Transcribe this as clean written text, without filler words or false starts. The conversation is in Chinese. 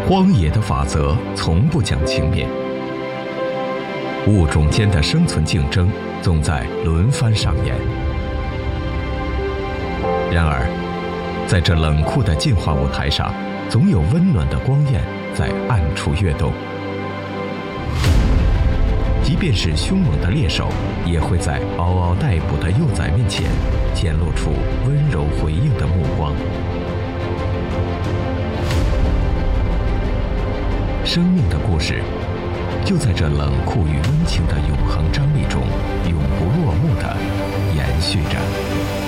荒野的法则从不讲情面，物种间的生存竞争总在轮番上演。然而，在这冷酷的进化舞台上，总有温暖的光焰在暗处跃动。即便是凶猛的猎手，也会在嗷嗷待哺的幼崽面前显露出温柔回应的目光。生命的故事，就在这冷酷与温情的永恒张力中，永不落幕地延续着。